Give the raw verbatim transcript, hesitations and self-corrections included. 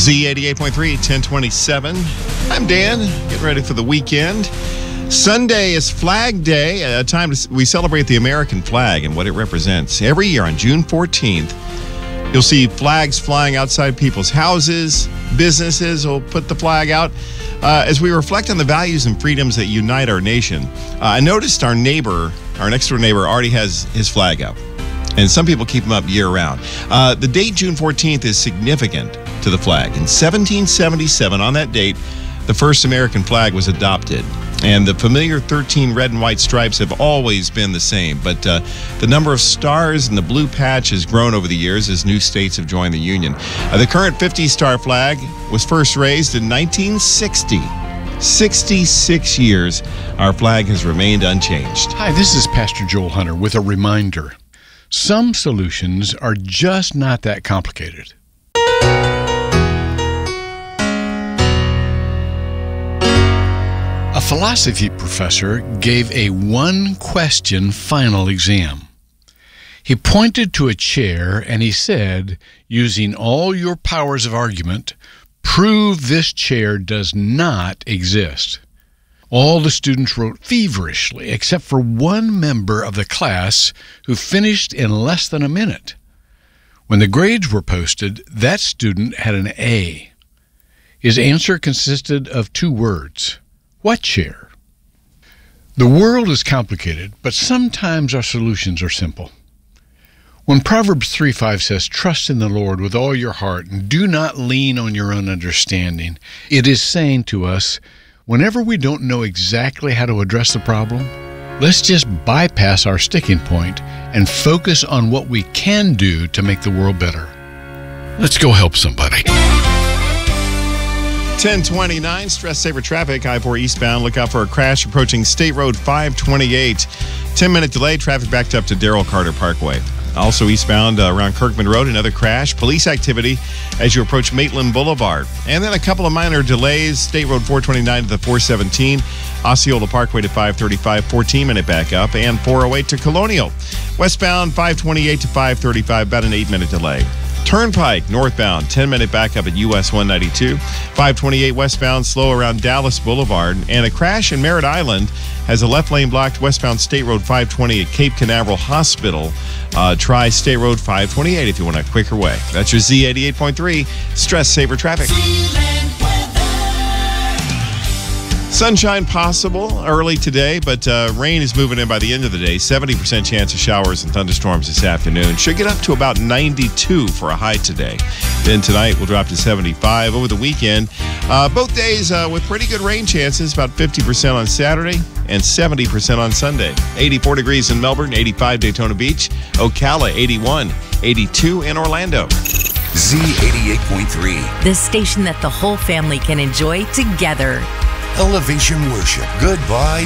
Z eighty-eight point three, ten twenty-seven. I'm Dan, getting ready for the weekend. Sunday is Flag Day, a time to, we celebrate the American flag and what it represents. Every year on June fourteenth, you'll see flags flying outside people's houses. Businesses will put the flag out uh, as we reflect on the values and freedoms that unite our nation. Uh, I noticed our neighbor, our next door neighbor, already has his flag up. And some people keep them up year-round. Uh, the date, June fourteenth, is significant to the flag. In seventeen seventy-seven, on that date, the first American flag was adopted. And the familiar thirteen red and white stripes have always been the same. But uh, the number of stars in the blue patch has grown over the years as new states have joined the Union. Uh, the current fifty-star flag was first raised in nineteen sixty. sixty-six years, our flag has remained unchanged. Hi, this is Pastor Joel Hunter with a reminder. Some solutions are just not that complicated. A philosophy professor gave a one-question final exam. He pointed to a chair and he said, using all your powers of argument, prove this chair does not exist. All the students wrote feverishly, except for one member of the class who finished in less than a minute. When the grades were posted, that student had an A. His answer consisted of two words. What chair? The world is complicated, but sometimes our solutions are simple. When Proverbs three five says, trust in the Lord with all your heart and do not lean on your own understanding, it is saying to us, whenever we don't know exactly how to address the problem, let's just bypass our sticking point and focus on what we can do to make the world better. Let's go help somebody. ten twenty-nine, stress saver traffic, I four eastbound. Look out for a crash approaching State Road five twenty-eight. ten minute delay, traffic backed up to Darrell Carter Parkway. Also eastbound uh, around Kirkman Road, another crash. Police activity as you approach Maitland Boulevard. And then a couple of minor delays. State Road four twenty-nine to the four seventeen. Osceola Parkway to five thirty-five, fourteen minute backup. And four oh eight to Colonial. Westbound five twenty-eight to five thirty-five, about an eight minute delay. Turnpike northbound, ten minute backup at U S one ninety-two. five twenty-eight westbound, slow around Dallas Boulevard. And a crash in Merritt Island has a left lane blocked westbound State Road five twenty at Cape Canaveral Hospital. Uh, try State Road five twenty-eight if you want a quicker way. That's your Z eighty-eight point three Stress Saver Traffic. Sunshine possible early today, but uh, rain is moving in by the end of the day. seventy percent chance of showers and thunderstorms this afternoon. Should get up to about ninety-two for a high today. Then tonight we'll drop to seventy-five over the weekend. Uh, both days uh, with pretty good rain chances, about fifty percent on Saturday and seventy percent on Sunday. eighty-four degrees in Melbourne, eighty-five Daytona Beach, Ocala eighty-one, eighty-two in Orlando. Z eighty-eight point three. The station that the whole family can enjoy together. Elevation Worship. Goodbye